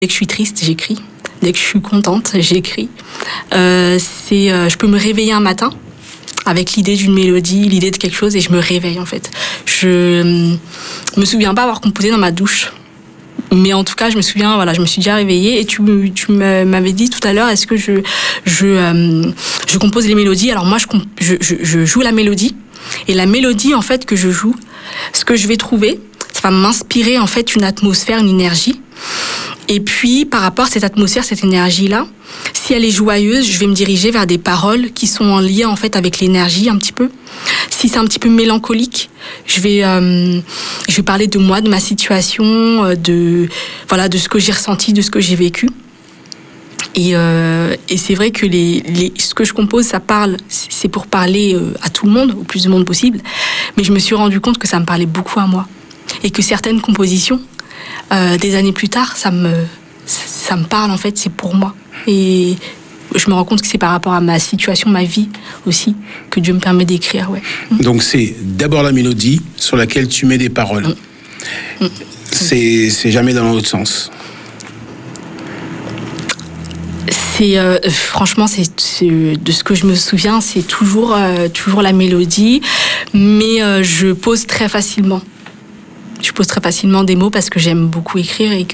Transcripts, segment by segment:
Dès que je suis triste, j'écris. Dès que je suis contente, j'écris. Je peux me réveiller un matin avec l'idée d'une mélodie, l'idée de quelque chose, et je me réveille en fait. Je me souviens pas avoir composé dans ma douche. Mais en tout cas, je me souviens, voilà, je me suis déjà réveillée et tu m'avais dit tout à l'heure, est-ce que je compose les mélodies? Alors moi, je joue la mélodie, et la mélodie en fait que je joue, ce que je vais trouver, ça va m'inspirer en fait une atmosphère, une énergie. Et puis, par rapport à cette atmosphère, cette énergie-là, si elle est joyeuse, je vais me diriger vers des paroles qui sont en lien en fait avec l'énergie un petit peu. Si c'est un petit peu mélancolique, je vais parler de moi, de ma situation, de ce que j'ai ressenti, de ce que j'ai vécu. Et c'est vrai que ce que je compose, c'est pour parler à tout le monde, au plus de monde possible. Mais je me suis rendu compte que ça me parlait beaucoup à moi. Et que certaines compositions, des années plus tard, ça me parle en fait, c'est pour moi. Et je me rends compte que c'est par rapport à ma situation, ma vie aussi, que Dieu me permet d'écrire. Ouais. Donc c'est d'abord la mélodie sur laquelle tu mets des paroles. C'est jamais dans l'autre sens. Franchement, de ce que je me souviens, c'est toujours la mélodie, mais je pose très facilement. Je pose très facilement des mots parce que j'aime beaucoup écrire et que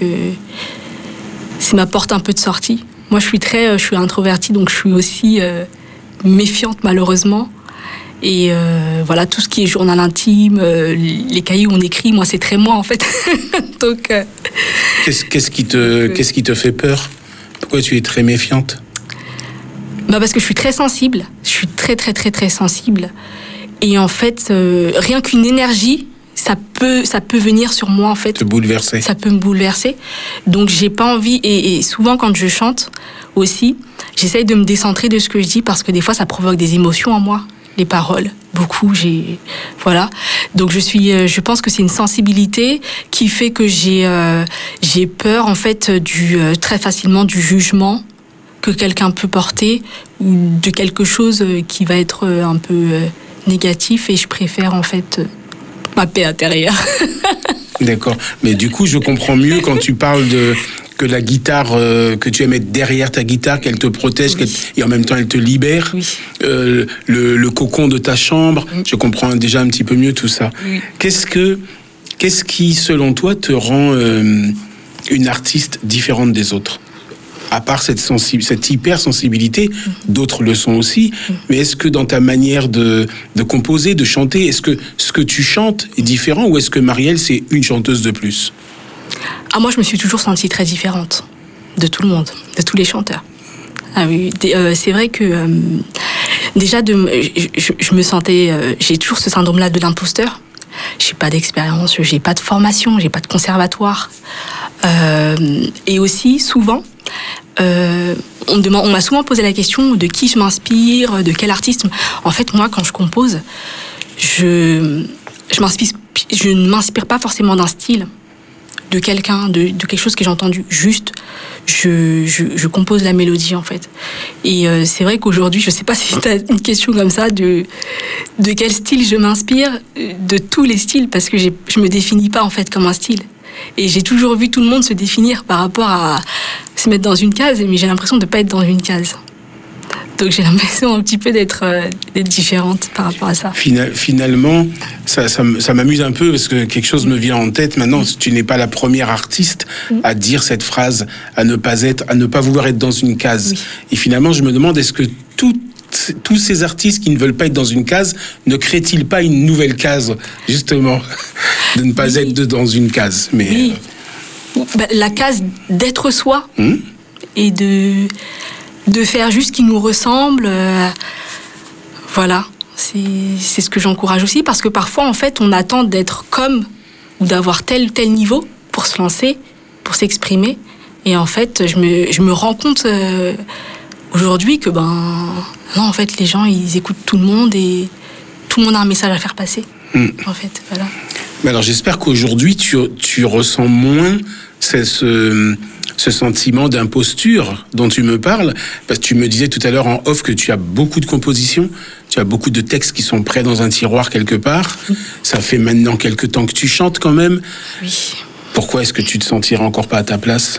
c'est ma porte un peu de sortie. Moi, je suis introvertie, donc je suis aussi méfiante, malheureusement. Et voilà, tout ce qui est journal intime, les cahiers où on écrit, moi, c'est très moi, en fait. Donc, Qu'est-ce qui te fait peur? Pourquoi tu es très méfiante? Parce que je suis très sensible. Je suis très, très, très, très sensible. Et en fait, rien qu'une énergie, ça peut venir sur moi, en fait. Te bouleverser. Ça peut me bouleverser. Donc, j'ai pas envie. Et souvent, quand je chante aussi, j'essaye de me décentrer de ce que je dis parce que des fois, ça provoque des émotions en moi. Les paroles, beaucoup. Voilà. Donc, je pense que c'est une sensibilité qui fait que j'ai peur, en fait, très facilement du jugement que quelqu'un peut porter ou de quelque chose qui va être un peu négatif. Et je préfère, en fait, ma paix intérieure. D'accord. Mais du coup, je comprends mieux quand tu parles que la guitare, que tu aimes être derrière ta guitare, qu'elle te protège, oui. Et en même temps elle te libère. Oui. Le cocon de ta chambre, je comprends déjà un petit peu mieux tout ça. Oui. Qu'est-ce qui, selon toi, te rend une artiste différente des autres? À part cette hypersensibilité, d'autres le sont aussi, mais est-ce que dans ta manière de composer, de chanter, est-ce que ce que tu chantes est différent ou est-ce que Marielle, c'est une chanteuse de plus? Moi, je me suis toujours sentie très différente de tout le monde, de tous les chanteurs. Ah oui, c'est vrai que déjà, je me sentais... j'ai toujours ce syndrome-là de l'imposteur. J'ai pas d'expérience, j'ai pas de formation, j'ai pas de conservatoire. Et aussi, souvent... on m'a souvent posé la question de qui je m'inspire, de quel artiste. En fait, moi, quand je compose, je ne m'inspire pas forcément d'un style, de quelqu'un, de quelque chose que j'ai entendu. Juste, je compose la mélodie, en fait. Et c'est vrai qu'aujourd'hui, je sais pas si tu as une question comme ça, de quel style je m'inspire, de tous les styles, parce que je me définis pas, en fait, comme un style. Et j'ai toujours vu tout le monde se définir par rapport à se mettre dans une case, mais j'ai l'impression de ne pas être dans une case. Donc j'ai l'impression un petit peu d'être différente par rapport à ça. Finalement, ça m'amuse un peu parce que quelque chose me vient en tête. Maintenant, tu n'es pas la première artiste à dire cette phrase, à ne pas vouloir être dans une case. Oui. Et finalement, je me demande, est-ce que tous ces artistes qui ne veulent pas être dans une case ne créent-ils pas une nouvelle case, justement, de ne pas être dans une case? Mais oui. La case d'être soi et de faire juste ce qui nous ressemble. Voilà, c'est ce que j'encourage aussi, parce que parfois, en fait, on attend d'être comme ou d'avoir tel niveau pour se lancer, pour s'exprimer. Et en fait, je me rends compte... aujourd'hui que non, en fait les gens ils écoutent tout le monde et tout le monde a un message à faire passer. En fait, voilà. Mais alors j'espère qu'aujourd'hui tu ressens moins ce sentiment d'imposture dont tu me parles, parce que tu me disais tout à l'heure en off que tu as beaucoup de compositions, tu as beaucoup de textes qui sont prêts dans un tiroir quelque part. Ça fait maintenant quelque temps que tu chantes quand même. Oui. Pourquoi est-ce que tu te sentirais encore pas à ta place ?